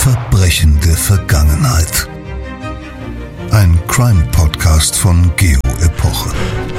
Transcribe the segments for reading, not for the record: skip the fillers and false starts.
Verbrechen der Vergangenheit. Ein Crime-Podcast von Geo Epoche.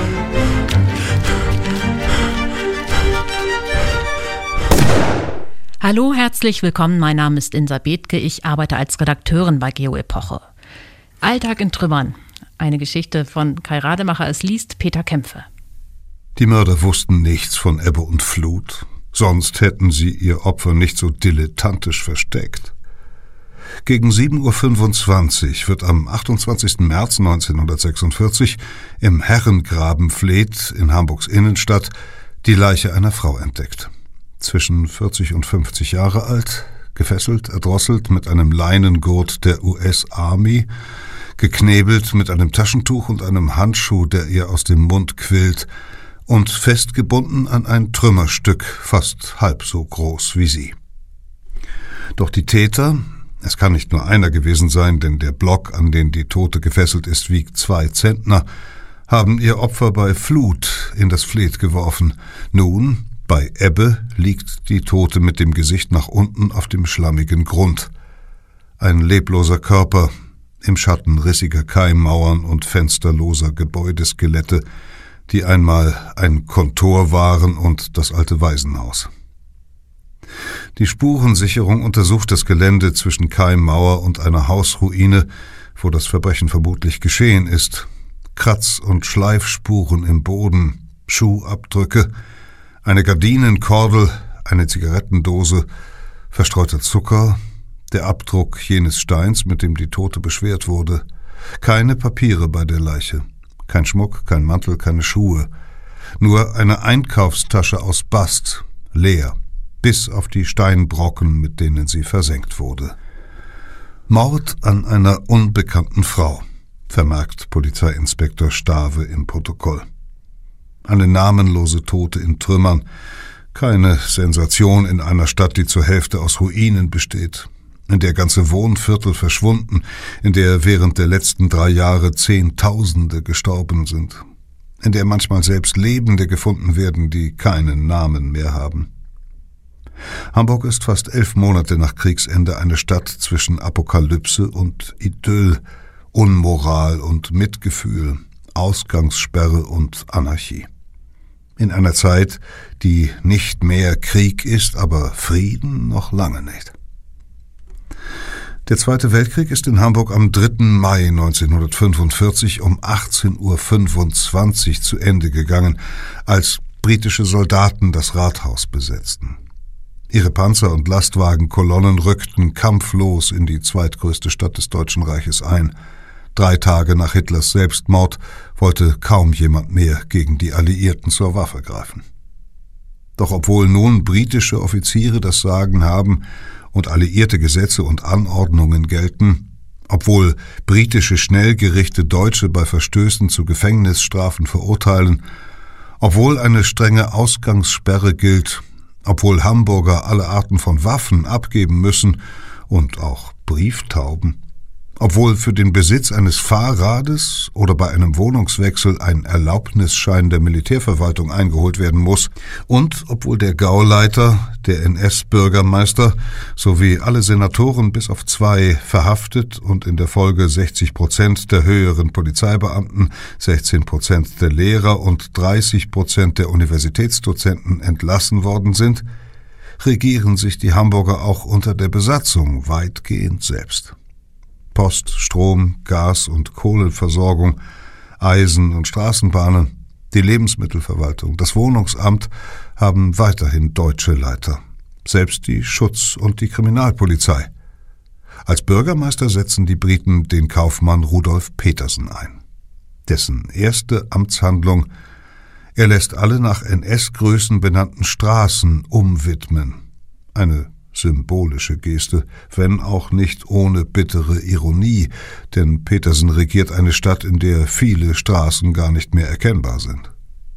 Hallo, herzlich willkommen. Mein Name ist Insa Bethke. Ich arbeite als Redakteurin bei Geo Epoche. Alltag in Trümmern. Eine Geschichte von Kai Rademacher. Es liest Peter Kämpfe. Die Mörder wussten nichts von Ebbe und Flut. Sonst hätten sie ihr Opfer nicht so dilettantisch versteckt. Gegen 7:25 Uhr wird am 28. März 1946 im Herrengraben Fleet in Hamburgs Innenstadt die Leiche einer Frau entdeckt. Zwischen 40 und 50 Jahre alt, gefesselt, erdrosselt mit einem Leinengurt der US Army, geknebelt mit einem Taschentuch und einem Handschuh, der ihr aus dem Mund quillt, und festgebunden an ein Trümmerstück, fast halb so groß wie sie. Doch die Täter, es kann nicht nur einer gewesen sein, denn der Block, an den die Tote gefesselt ist, wiegt 2 Zentner, haben ihr Opfer bei Flut in das Fleet geworfen. Nun, bei Ebbe, liegt die Tote mit dem Gesicht nach unten auf dem schlammigen Grund. Ein lebloser Körper im Schatten rissiger Keimmauern und fensterloser Gebäudeskelette, die einmal ein Kontor waren und das alte Waisenhaus. Die Spurensicherung untersucht das Gelände zwischen Keimmauer und einer Hausruine, wo das Verbrechen vermutlich geschehen ist. Kratz- und Schleifspuren im Boden, Schuhabdrücke, eine Gardinenkordel, eine Zigarettendose, verstreuter Zucker, der Abdruck jenes Steins, mit dem die Tote beschwert wurde. Keine Papiere bei der Leiche, kein Schmuck, kein Mantel, keine Schuhe. Nur eine Einkaufstasche aus Bast, leer, bis auf die Steinbrocken, mit denen sie versenkt wurde. Mord an einer unbekannten Frau, vermerkt Polizeiinspektor Stave im Protokoll. Eine namenlose Tote in Trümmern, keine Sensation in einer Stadt, die zur Hälfte aus Ruinen besteht, in der ganze Wohnviertel verschwunden, in der während der letzten 3 Jahre Zehntausende gestorben sind, in der manchmal selbst Lebende gefunden werden, die keinen Namen mehr haben. Hamburg ist fast 11 Monate nach Kriegsende eine Stadt zwischen Apokalypse und Idyll, Unmoral und Mitgefühl, Ausgangssperre und Anarchie. In einer Zeit, die nicht mehr Krieg ist, aber Frieden noch lange nicht. Der Zweite Weltkrieg ist in Hamburg am 3. Mai 1945 um 18:25 Uhr zu Ende gegangen, als britische Soldaten das Rathaus besetzten. Ihre Panzer- und Lastwagenkolonnen rückten kampflos in die zweitgrößte Stadt des Deutschen Reiches ein. 3 Tage nach Hitlers Selbstmord wollte kaum jemand mehr gegen die Alliierten zur Waffe greifen. Doch obwohl nun britische Offiziere das Sagen haben und alliierte Gesetze und Anordnungen gelten, obwohl britische Schnellgerichte Deutsche bei Verstößen zu Gefängnisstrafen verurteilen, obwohl eine strenge Ausgangssperre gilt, obwohl Hamburger alle Arten von Waffen abgeben müssen und auch Brieftauben, obwohl für den Besitz eines Fahrrades oder bei einem Wohnungswechsel ein Erlaubnisschein der Militärverwaltung eingeholt werden muss und obwohl der Gauleiter, der NS-Bürgermeister sowie alle Senatoren bis auf 2 verhaftet und in der Folge 60% der höheren Polizeibeamten, 16% der Lehrer und 30% der Universitätsdozenten entlassen worden sind, regieren sich die Hamburger auch unter der Besatzung weitgehend selbst. Post, Strom, Gas- und Kohlenversorgung, Eisen- und Straßenbahnen, die Lebensmittelverwaltung, das Wohnungsamt haben weiterhin deutsche Leiter, selbst die Schutz- und die Kriminalpolizei. Als Bürgermeister setzen die Briten den Kaufmann Rudolf Petersen ein. Dessen erste Amtshandlung: er lässt alle nach NS-Größen benannten Straßen umwidmen. Eine symbolische Geste, wenn auch nicht ohne bittere Ironie, denn Petersen regiert eine Stadt, in der viele Straßen gar nicht mehr erkennbar sind.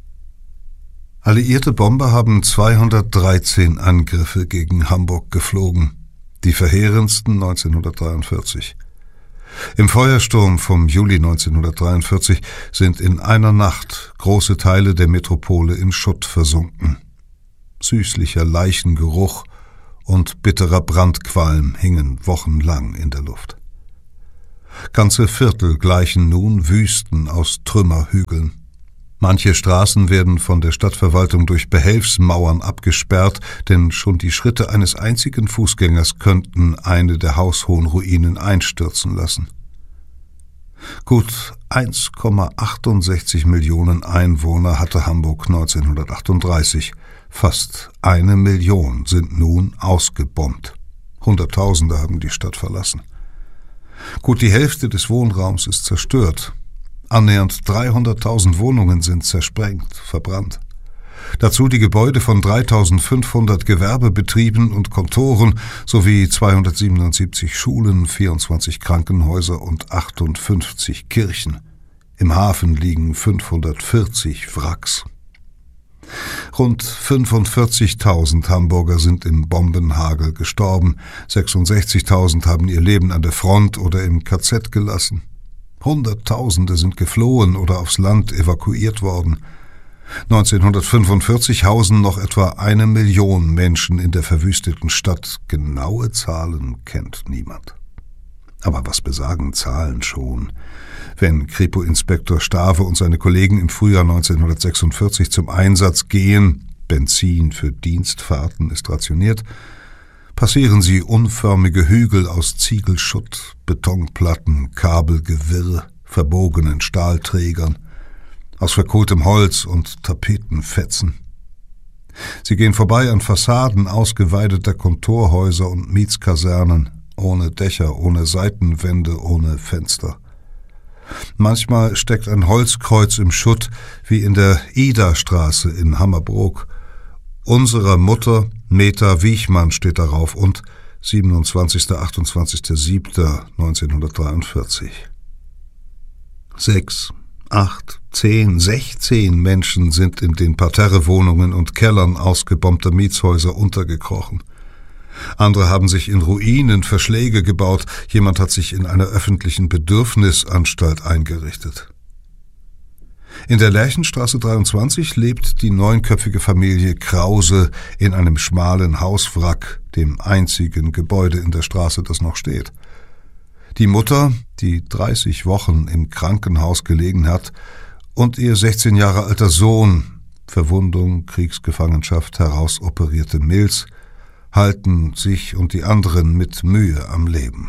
Alliierte Bomber haben 213 Angriffe gegen Hamburg geflogen, die verheerendsten 1943. Im Feuersturm vom Juli 1943 sind in einer Nacht große Teile der Metropole in Schutt versunken. Süßlicher Leichengeruch und bitterer Brandqualm hingen wochenlang in der Luft. Ganze Viertel gleichen nun Wüsten aus Trümmerhügeln. Manche Straßen werden von der Stadtverwaltung durch Behelfsmauern abgesperrt, denn schon die Schritte eines einzigen Fußgängers könnten eine der haushohen Ruinen einstürzen lassen. Gut 1,68 Millionen Einwohner hatte Hamburg 1938. Fast 1 Million sind nun ausgebombt. Hunderttausende haben die Stadt verlassen. Gut die Hälfte des Wohnraums ist zerstört. Annähernd 300.000 Wohnungen sind zersprengt, verbrannt. Dazu die Gebäude von 3.500 Gewerbebetrieben und Kontoren sowie 277 Schulen, 24 Krankenhäuser und 58 Kirchen. Im Hafen liegen 540 Wracks. Rund 45.000 Hamburger sind im Bombenhagel gestorben, 66.000 haben ihr Leben an der Front oder im KZ gelassen. Hunderttausende sind geflohen oder aufs Land evakuiert worden. 1945 hausen noch etwa 1 Million Menschen in der verwüsteten Stadt. Genaue Zahlen kennt niemand. Aber was besagen Zahlen schon? Wenn Kripo-Inspektor Stave und seine Kollegen im Frühjahr 1946 zum Einsatz gehen, Benzin für Dienstfahrten ist rationiert, passieren sie unförmige Hügel aus Ziegelschutt, Betonplatten, Kabelgewirr, verbogenen Stahlträgern, aus verkohltem Holz und Tapetenfetzen. Sie gehen vorbei an Fassaden ausgeweideter Kontorhäuser und Mietskasernen, ohne Dächer, ohne Seitenwände, ohne Fenster. Manchmal steckt ein Holzkreuz im Schutt, wie in der Ida-Straße in Hammerbrook. Unserer Mutter Meta Wiechmann steht darauf und 27. 28.07.1943. 6, 8, 10, 16 Menschen sind in den Parterrewohnungen und Kellern ausgebombter Mietshäuser untergekrochen. Andere haben sich in Ruinen Verschläge gebaut, jemand hat sich in einer öffentlichen Bedürfnisanstalt eingerichtet. In der Lerchenstraße 23 lebt die 9-köpfige Familie Krause in einem schmalen Hauswrack, dem einzigen Gebäude in der Straße, das noch steht. Die Mutter, die 30 Wochen im Krankenhaus gelegen hat, und ihr 16 Jahre alter Sohn, Verwundung, Kriegsgefangenschaft, herausoperierte Milz, halten sich und die anderen mit Mühe am Leben.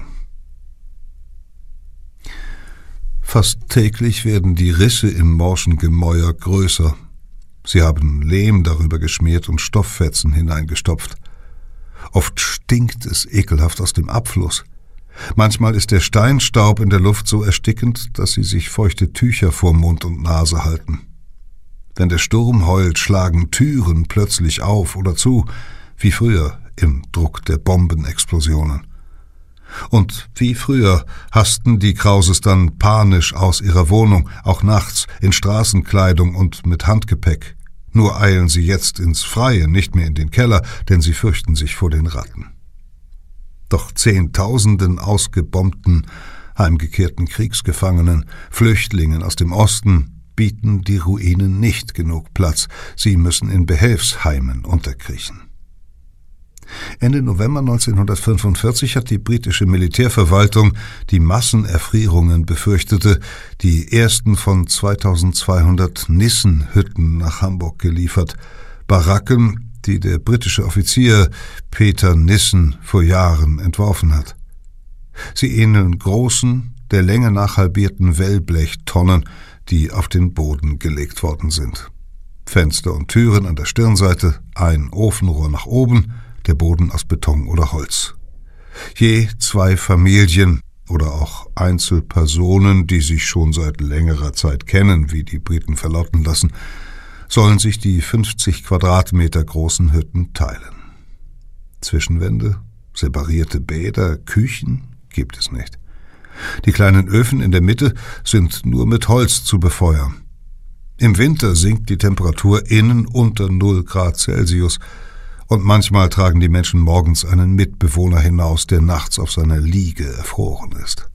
Fast täglich werden die Risse im morschen Gemäuer größer. Sie haben Lehm darüber geschmiert und Stofffetzen hineingestopft. Oft stinkt es ekelhaft aus dem Abfluss. Manchmal ist der Steinstaub in der Luft so erstickend, dass sie sich feuchte Tücher vor Mund und Nase halten. Wenn der Sturm heult, schlagen Türen plötzlich auf oder zu, wie früher im Druck der Bombenexplosionen. Und wie früher hasten die Krauses dann panisch aus ihrer Wohnung, auch nachts, in Straßenkleidung und mit Handgepäck. Nur eilen sie jetzt ins Freie, nicht mehr in den Keller, denn sie fürchten sich vor den Ratten. Doch Zehntausenden ausgebombten, heimgekehrten Kriegsgefangenen, Flüchtlingen aus dem Osten bieten die Ruinen nicht genug Platz. Sie müssen in Behelfsheimen unterkriechen. Ende November 1945 hat die britische Militärverwaltung, die Massenerfrierungen befürchtete, die ersten von 2200 Nissenhütten nach Hamburg geliefert, Baracken, die der britische Offizier Peter Nissen vor Jahren entworfen hat. Sie ähneln großen, der Länge nach halbierten Wellblechtonnen, die auf den Boden gelegt worden sind. Fenster und Türen an der Stirnseite, ein Ofenrohr nach oben, der Boden aus Beton oder Holz. Je 2 Familien oder auch Einzelpersonen, die sich schon seit längerer Zeit kennen, wie die Briten verlauten lassen, sollen sich die 50 Quadratmeter großen Hütten teilen. Zwischenwände, separierte Bäder, Küchen gibt es nicht. Die kleinen Öfen in der Mitte sind nur mit Holz zu befeuern. Im Winter sinkt die Temperatur innen unter 0 Grad Celsius und manchmal tragen die Menschen morgens einen Mitbewohner hinaus, der nachts auf seiner Liege erfroren ist.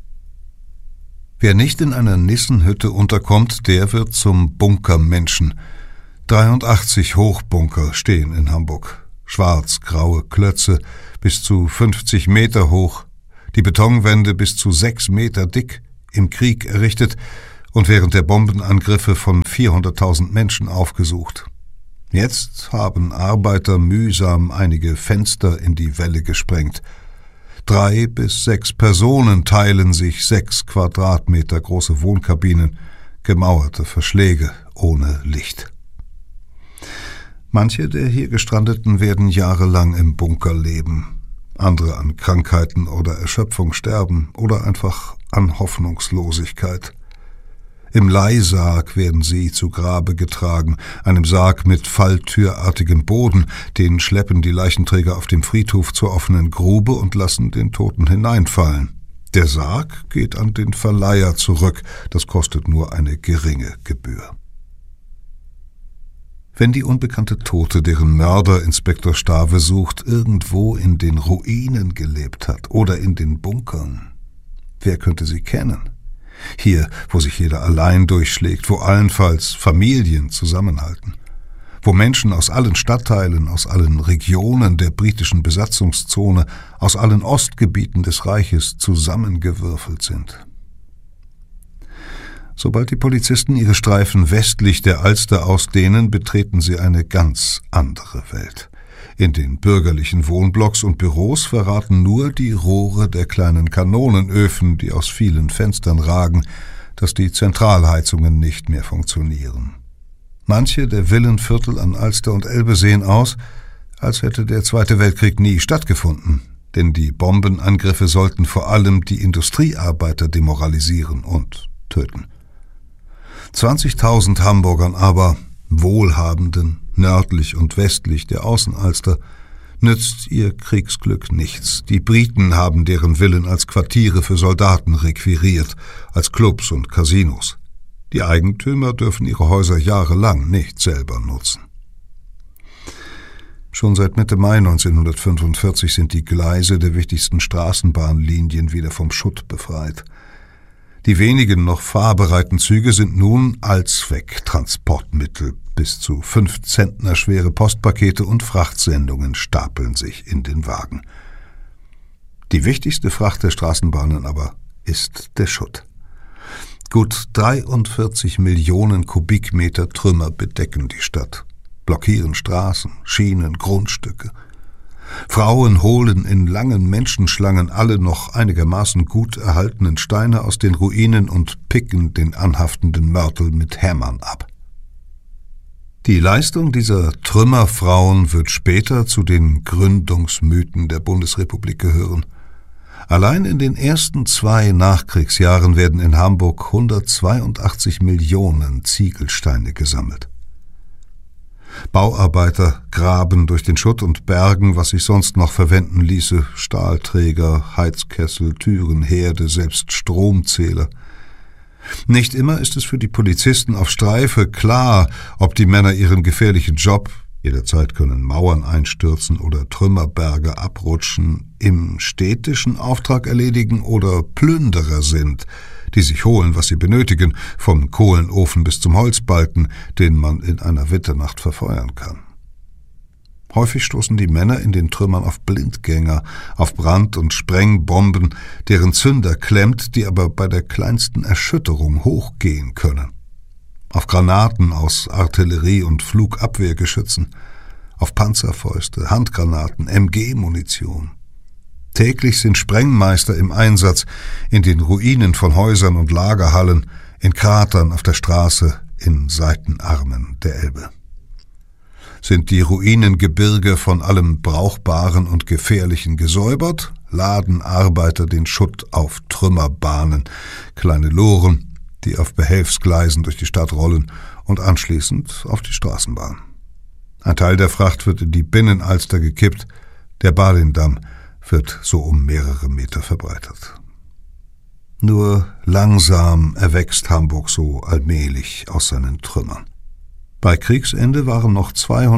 Wer nicht in einer Nissenhütte unterkommt, der wird zum Bunkermenschen. 83 Hochbunker stehen in Hamburg. schwarz-graue Klötze bis zu 50 Meter hoch, die Betonwände bis zu 6 Meter dick, im Krieg errichtet und während der Bombenangriffe von 400.000 Menschen aufgesucht. Jetzt haben Arbeiter mühsam einige Fenster in die Wälle gesprengt. 3 bis 6 Personen teilen sich 6 Quadratmeter große Wohnkabinen, gemauerte Verschläge ohne Licht. Manche der hier Gestrandeten werden jahrelang im Bunker leben, andere an Krankheiten oder Erschöpfung sterben oder einfach an Hoffnungslosigkeit. Im Leihsarg werden sie zu Grabe getragen, einem Sarg mit falltürartigem Boden, den schleppen die Leichenträger auf dem Friedhof zur offenen Grube und lassen den Toten hineinfallen. Der Sarg geht an den Verleiher zurück, das kostet nur eine geringe Gebühr. Wenn die unbekannte Tote, deren Mörder Inspektor Stave sucht, irgendwo in den Ruinen gelebt hat oder in den Bunkern, wer könnte sie kennen? Hier, wo sich jeder allein durchschlägt, wo allenfalls Familien zusammenhalten, wo Menschen aus allen Stadtteilen, aus allen Regionen der britischen Besatzungszone, aus allen Ostgebieten des Reiches zusammengewürfelt sind. Sobald die Polizisten ihre Streifen westlich der Alster ausdehnen, betreten sie eine ganz andere Welt. In den bürgerlichen Wohnblocks und Büros verraten nur die Rohre der kleinen Kanonenöfen, die aus vielen Fenstern ragen, dass die Zentralheizungen nicht mehr funktionieren. Manche der Villenviertel an Alster und Elbe sehen aus, als hätte der Zweite Weltkrieg nie stattgefunden, denn die Bombenangriffe sollten vor allem die Industriearbeiter demoralisieren und töten. 20.000 Hamburgern aber, Wohlhabenden, nördlich und westlich der Außenalster, nützt ihr Kriegsglück nichts. Die Briten haben deren Villen als Quartiere für Soldaten requiriert, als Clubs und Casinos. Die Eigentümer dürfen ihre Häuser jahrelang nicht selber nutzen. Schon seit Mitte Mai 1945 sind die Gleise der wichtigsten Straßenbahnlinien wieder vom Schutt befreit. Die wenigen noch fahrbereiten Züge sind nun Allzwecktransportmittel. Bis zu 5 Zentner schwere Postpakete und Frachtsendungen stapeln sich in den Wagen. Die wichtigste Fracht der Straßenbahnen aber ist der Schutt. Gut 43 Millionen Kubikmeter Trümmer bedecken die Stadt, blockieren Straßen, Schienen, Grundstücke. Frauen holen in langen Menschenschlangen alle noch einigermaßen gut erhaltenen Steine aus den Ruinen und picken den anhaftenden Mörtel mit Hämmern ab. Die Leistung dieser Trümmerfrauen wird später zu den Gründungsmythen der Bundesrepublik gehören. Allein in den ersten 2 Nachkriegsjahren werden in Hamburg 182 Millionen Ziegelsteine gesammelt. Bauarbeiter graben durch den Schutt und bergen, was sich sonst noch verwenden ließe: Stahlträger, Heizkessel, Türen, Herde, selbst Stromzähler. Nicht immer ist es für die Polizisten auf Streife klar, ob die Männer ihren gefährlichen Job, jederzeit können Mauern einstürzen oder Trümmerberge abrutschen, im städtischen Auftrag erledigen oder Plünderer sind, die sich holen, was sie benötigen, vom Kohlenofen bis zum Holzbalken, den man in einer Winternacht verfeuern kann. Häufig stoßen die Männer in den Trümmern auf Blindgänger, auf Brand- und Sprengbomben, deren Zünder klemmt, die aber bei der kleinsten Erschütterung hochgehen können. Auf Granaten aus Artillerie- und Flugabwehrgeschützen, auf Panzerfäuste, Handgranaten, MG-Munition. Täglich sind Sprengmeister im Einsatz in den Ruinen von Häusern und Lagerhallen, in Kratern auf der Straße, in Seitenarmen der Elbe. Sind die Ruinengebirge von allem Brauchbaren und Gefährlichen gesäubert, laden Arbeiter den Schutt auf Trümmerbahnen, kleine Loren, die auf Behelfsgleisen durch die Stadt rollen und anschließend auf die Straßenbahn. Ein Teil der Fracht wird in die Binnenalster gekippt, der Balindamm wird so um mehrere Meter verbreitert. Nur langsam erwächst Hamburg so allmählich aus seinen Trümmern. Bei Kriegsende waren noch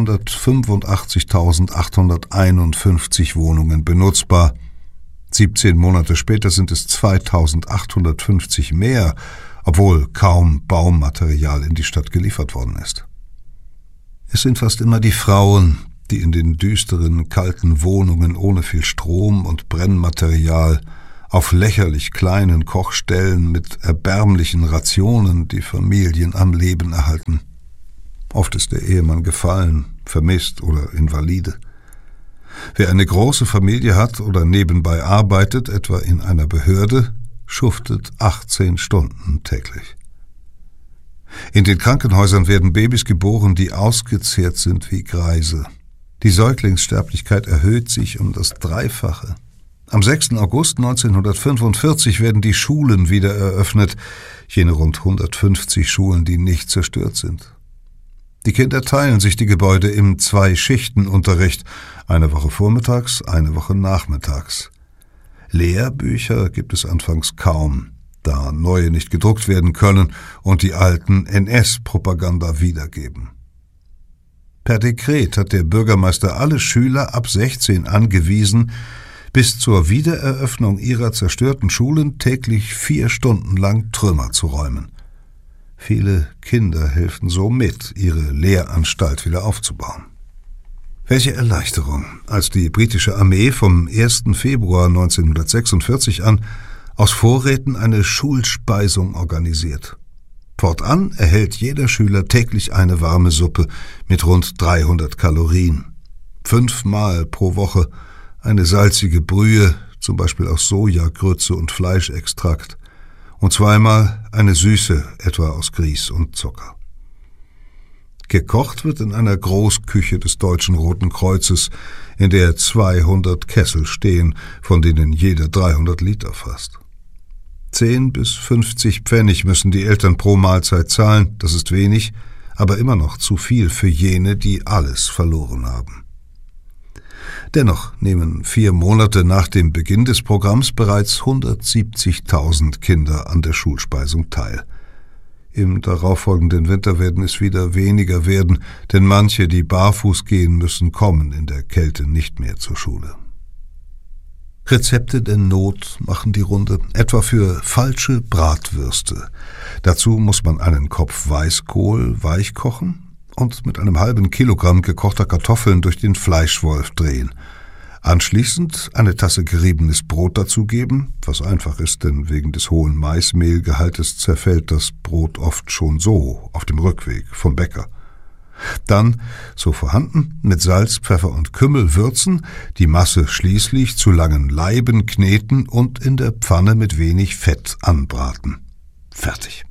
285.851 Wohnungen benutzbar. 17 Monate später sind es 2.850 mehr, obwohl kaum Baumaterial in die Stadt geliefert worden ist. Es sind fast immer die Frauen, die in den düsteren, kalten Wohnungen ohne viel Strom und Brennmaterial auf lächerlich kleinen Kochstellen mit erbärmlichen Rationen die Familien am Leben erhalten. Oft ist der Ehemann gefallen, vermisst oder invalide. Wer eine große Familie hat oder nebenbei arbeitet, etwa in einer Behörde, schuftet 18 Stunden täglich. In den Krankenhäusern werden Babys geboren, die ausgezehrt sind wie Greise. Die Säuglingssterblichkeit erhöht sich um das Dreifache. Am 6. August 1945 werden die Schulen wieder eröffnet, jene rund 150 Schulen, die nicht zerstört sind. Die Kinder teilen sich die Gebäude im 2-Schichten-Unterricht, eine Woche vormittags, eine Woche nachmittags. Lehrbücher gibt es anfangs kaum, da neue nicht gedruckt werden können und die alten NS-Propaganda wiedergeben. Per Dekret hat der Bürgermeister alle Schüler ab 16 angewiesen, bis zur Wiedereröffnung ihrer zerstörten Schulen täglich 4 Stunden lang Trümmer zu räumen. Viele Kinder helfen so mit, ihre Lehranstalt wieder aufzubauen. Welche Erleichterung, als die britische Armee vom 1. Februar 1946 an aus Vorräten eine Schulspeisung organisiert. Fortan erhält jeder Schüler täglich eine warme Suppe mit rund 300 Kalorien. 5-mal pro Woche eine salzige Brühe, zum Beispiel aus Sojagrütze und Fleischextrakt, und 2-mal eine Süße, etwa aus Grieß und Zucker. Gekocht wird in einer Großküche des Deutschen Roten Kreuzes, in der 200 Kessel stehen, von denen jeder 300 Liter fasst. 10 bis 50 Pfennig müssen die Eltern pro Mahlzeit zahlen, das ist wenig, aber immer noch zu viel für jene, die alles verloren haben. Dennoch nehmen 4 Monate nach dem Beginn des Programms bereits 170.000 Kinder an der Schulspeisung teil. Im darauffolgenden Winter werden es wieder weniger werden, denn manche, die barfuß gehen müssen, kommen in der Kälte nicht mehr zur Schule. Rezepte der Not machen die Runde, etwa für falsche Bratwürste. Dazu muss man einen Kopf Weißkohl weich kochen und mit einem halben Kilogramm gekochter Kartoffeln durch den Fleischwolf drehen. Anschließend eine Tasse geriebenes Brot dazugeben, was einfach ist, denn wegen des hohen Maismehlgehaltes zerfällt das Brot oft schon so auf dem Rückweg vom Bäcker. Dann, so vorhanden, mit Salz, Pfeffer und Kümmel würzen, die Masse schließlich zu langen Laiben kneten und in der Pfanne mit wenig Fett anbraten. Fertig.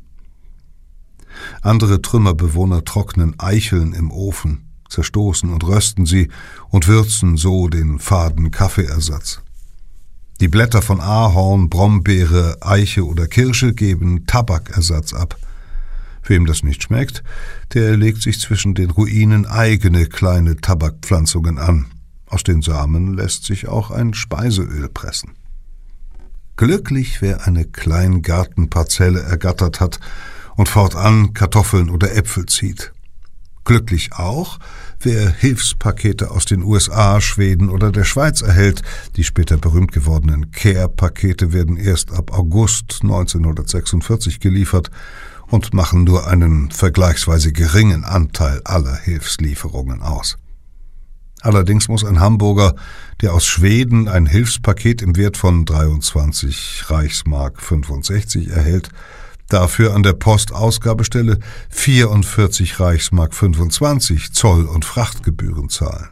Andere Trümmerbewohner trocknen Eicheln im Ofen, zerstoßen und rösten sie und würzen so den faden Kaffeeersatz. Die Blätter von Ahorn, Brombeere, Eiche oder Kirsche geben Tabakersatz ab. Wem das nicht schmeckt, der legt sich zwischen den Ruinen eigene kleine Tabakpflanzungen an. Aus den Samen lässt sich auch ein Speiseöl pressen. Glücklich, wer eine Kleingartenparzelle ergattert hat und fortan Kartoffeln oder Äpfel zieht. Glücklich auch, wer Hilfspakete aus den USA, Schweden oder der Schweiz erhält. Die später berühmt gewordenen Care-Pakete werden erst ab August 1946 geliefert und machen nur einen vergleichsweise geringen Anteil aller Hilfslieferungen aus. Allerdings muss ein Hamburger, der aus Schweden ein Hilfspaket im Wert von 23 Reichsmark 65 erhält, dafür an der Postausgabestelle 44 Reichsmark 25 Zoll- und Frachtgebühren zahlen.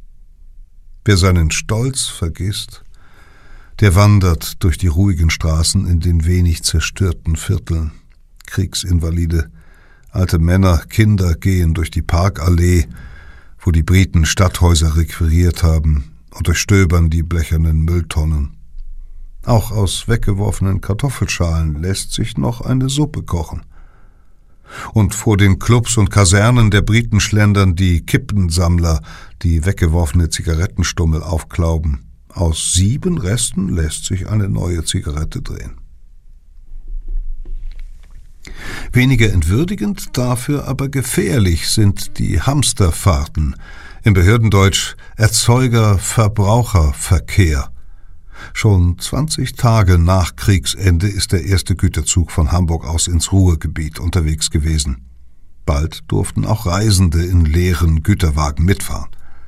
Wer seinen Stolz vergisst, der wandert durch die ruhigen Straßen in den wenig zerstörten Vierteln. Kriegsinvalide, alte Männer, Kinder gehen durch die Parkallee, wo die Briten Stadthäuser requiriert haben, und durchstöbern die blechernen Mülltonnen. Auch aus weggeworfenen Kartoffelschalen lässt sich noch eine Suppe kochen. Und vor den Clubs und Kasernen der Briten schlendern die Kippensammler, die weggeworfene Zigarettenstummel aufklauben. Aus 7 Resten lässt sich eine neue Zigarette drehen. Weniger entwürdigend, dafür aber gefährlich sind die Hamsterfahrten, im Behördendeutsch Erzeuger-Verbraucher-Verkehr. Schon 20 Tage nach Kriegsende ist der erste Güterzug von Hamburg aus ins Ruhrgebiet unterwegs gewesen. Bald durften auch Reisende in leeren Güterwagen mitfahren.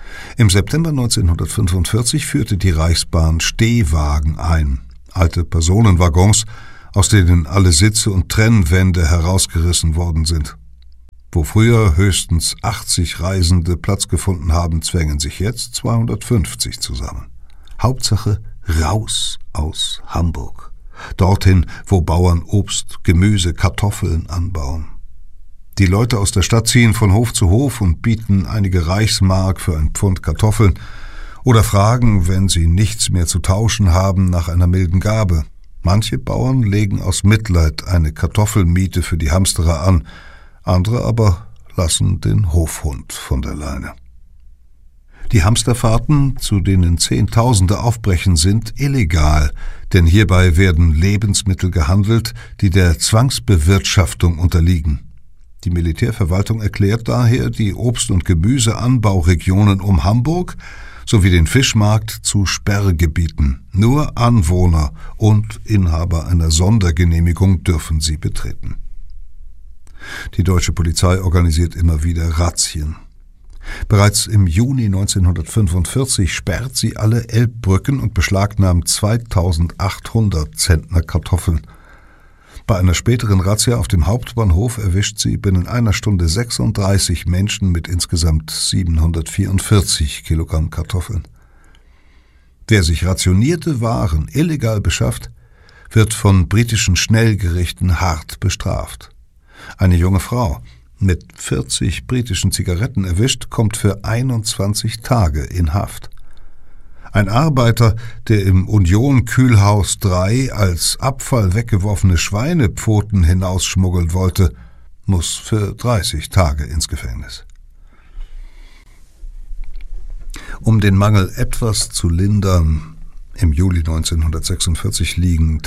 Im September 1945 führte die Reichsbahn Stehwagen ein, alte Personenwaggons, aus denen alle Sitze und Trennwände herausgerissen worden sind. Wo früher höchstens 80 Reisende Platz gefunden haben, zwängen sich jetzt 250 zusammen. Hauptsache raus aus Hamburg. Dorthin, wo Bauern Obst, Gemüse, Kartoffeln anbauen. Die Leute aus der Stadt ziehen von Hof zu Hof und bieten einige Reichsmark für ein Pfund Kartoffeln oder fragen, wenn sie nichts mehr zu tauschen haben, nach einer milden Gabe. Manche Bauern legen aus Mitleid eine Kartoffelmiete für die Hamsterer an, andere aber lassen den Hofhund von der Leine. Die Hamsterfahrten, zu denen Zehntausende aufbrechen, sind illegal, denn hierbei werden Lebensmittel gehandelt, die der Zwangsbewirtschaftung unterliegen. Die Militärverwaltung erklärt daher die Obst- und Gemüseanbauregionen um Hamburg sowie den Fischmarkt zu Sperrgebieten. Nur Anwohner und Inhaber einer Sondergenehmigung dürfen sie betreten. Die deutsche Polizei organisiert immer wieder Razzien. Bereits im Juni 1945 sperrt sie alle Elbbrücken und beschlagnahmt 2800 Zentner Kartoffeln. Bei einer späteren Razzia auf dem Hauptbahnhof erwischt sie binnen einer Stunde 36 Menschen mit insgesamt 744 Kilogramm Kartoffeln. Wer sich rationierte Waren illegal beschafft, wird von britischen Schnellgerichten hart bestraft. Eine junge Frau, mit 40 britischen Zigaretten erwischt, kommt für 21 Tage in Haft. Ein Arbeiter, der im Union-Kühlhaus 3 als Abfall weggeworfene Schweinepfoten hinausschmuggeln wollte, muss für 30 Tage ins Gefängnis. Um den Mangel etwas zu lindern, im Juli 1946 liegen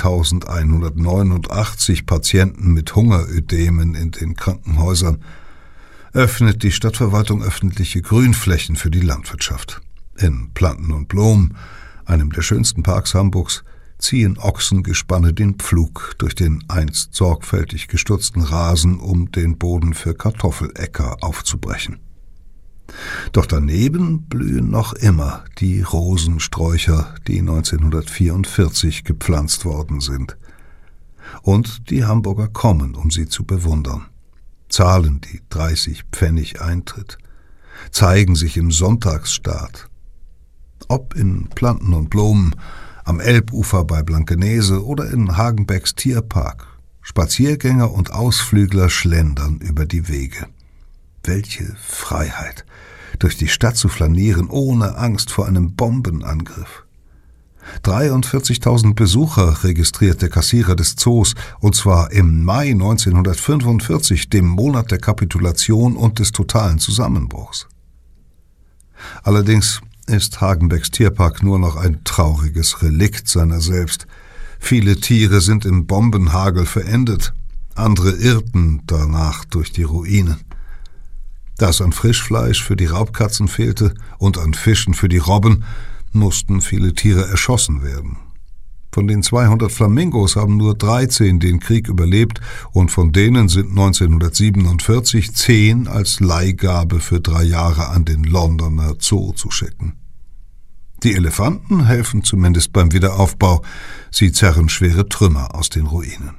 1189 Patienten mit Hungerödemen in den Krankenhäusern, öffnet die Stadtverwaltung öffentliche Grünflächen für die Landwirtschaft. In Planten und Blumen, einem der schönsten Parks Hamburgs, ziehen Ochsengespanne den Pflug durch den einst sorgfältig gestutzten Rasen, um den Boden für Kartoffeläcker aufzubrechen. Doch daneben blühen noch immer die Rosensträucher, die 1944 gepflanzt worden sind. Und die Hamburger kommen, um sie zu bewundern, zahlen die 30 Pfennig Eintritt, zeigen sich im Sonntagsstaat. Ob in Planten und Blumen, am Elbufer bei Blankenese oder in Hagenbecks Tierpark, Spaziergänger und Ausflügler schlendern über die Wege. Welche Freiheit, durch die Stadt zu flanieren, ohne Angst vor einem Bombenangriff. 43.000 Besucher registriert der Kassierer des Zoos, und zwar im Mai 1945, dem Monat der Kapitulation und des totalen Zusammenbruchs. Allerdings ist Hagenbecks Tierpark nur noch ein trauriges Relikt seiner selbst. Viele Tiere sind im Bombenhagel verendet, andere irrten danach durch die Ruinen. Da es an Frischfleisch für die Raubkatzen fehlte und an Fischen für die Robben, mussten viele Tiere erschossen werden. Von den 200 Flamingos haben nur 13 den Krieg überlebt und von denen sind 1947 10 als Leihgabe für 3 Jahre an den Londoner Zoo zu schicken. Die Elefanten helfen zumindest beim Wiederaufbau, sie zerren schwere Trümmer aus den Ruinen.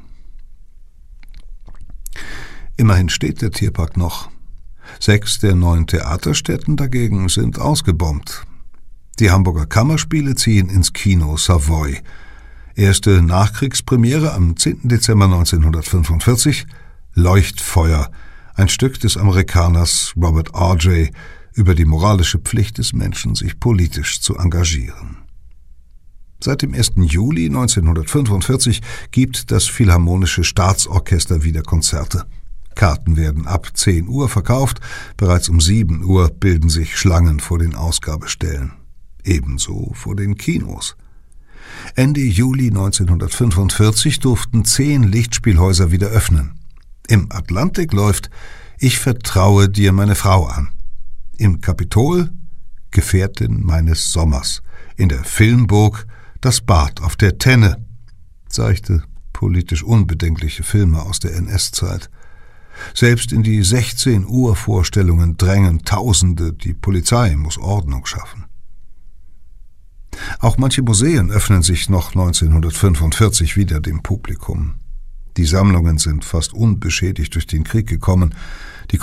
Immerhin steht der Tierpark noch. 6 der 9 Theaterstätten dagegen sind ausgebombt. Die Hamburger Kammerspiele ziehen ins Kino Savoy. Erste Nachkriegspremiere am 10. Dezember 1945, Leuchtfeuer, ein Stück des Amerikaners Robert R.J. über die moralische Pflicht des Menschen, sich politisch zu engagieren. Seit dem 1. Juli 1945 gibt das Philharmonische Staatsorchester wieder Konzerte. Karten werden ab 10 Uhr verkauft, bereits um 7 Uhr bilden sich Schlangen vor den Ausgabestellen. Ebenso vor den Kinos. Ende Juli 1945 durften 10 Lichtspielhäuser wieder öffnen. Im Atlantik läuft »Ich vertraue dir meine Frau an«. Im Kapitol »Gefährtin meines Sommers«. In der Filmburg »Das Bad auf der Tenne«. Zeigte politisch unbedenkliche Filme aus der NS-Zeit. Selbst in die 16 Uhr Vorstellungen drängen Tausende, die Polizei muss Ordnung schaffen. Auch manche Museen öffnen sich noch 1945 wieder dem Publikum. Die Sammlungen sind fast unbeschädigt durch den Krieg gekommen. Die